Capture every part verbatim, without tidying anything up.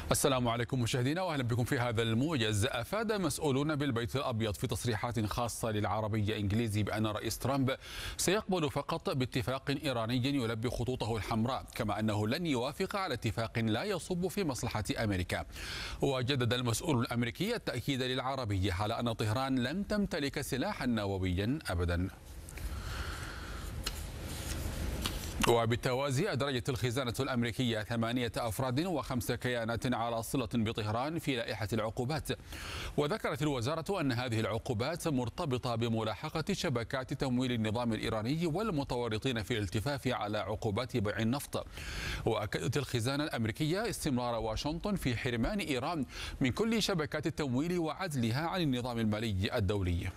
السلام عليكم مشاهدينا واهلا بكم في هذا الموجز. افاد مسؤولون بالبيت الابيض في تصريحات خاصه للعربيه انجليزي بان رئيس ترامب سيقبل فقط باتفاق ايراني يلبي خطوطه الحمراء، كما انه لن يوافق على اتفاق لا يصب في مصلحه امريكا. وجدد المسؤول الامريكي التاكيد للعربيه على ان طهران لن تمتلك سلاحا نوويا ابدا. وبالتوازي أدرجت الخزانة الأمريكية ثمانية أفراد وخمس كيانات على صلة بطهران في لائحة العقوبات. وذكرت الوزارة أن هذه العقوبات مرتبطة بملاحقة شبكات تمويل النظام الإيراني والمتورطين في الالتفاف على عقوبات بيع النفط. وأكدت الخزانة الأمريكية استمرار واشنطن في حرمان إيران من كل شبكات التمويل وعزلها عن النظام المالي الدولي.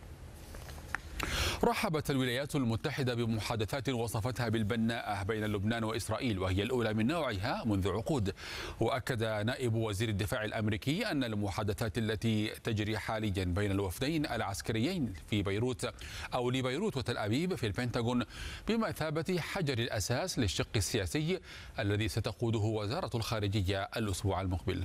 رحبت الولايات المتحدة بمحادثات وصفتها بالبناءة بين لبنان وإسرائيل، وهي الأولى من نوعها منذ عقود. وأكد نائب وزير الدفاع الأمريكي أن المحادثات التي تجري حاليا بين الوفدين العسكريين في بيروت أو لبيروت وتل أبيب في البنتاغون بمثابة حجر الأساس للشق السياسي الذي ستقوده وزارة الخارجية الأسبوع المقبل.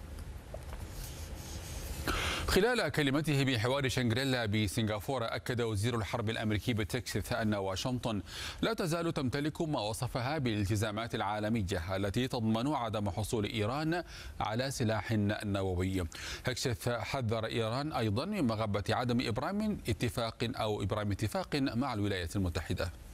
خلال كلمته بحوار شانغريلا بسنغافورة، أكد وزير الحرب الأمريكي بتكساس أن واشنطن لا تزال تمتلك ما وصفها بالالتزامات العالمية التي تضمن عدم حصول إيران على سلاح نووي. تكساس حذر إيران أيضا من مغبة عدم إبرام اتفاق أو إبرام اتفاق مع الولايات المتحدة.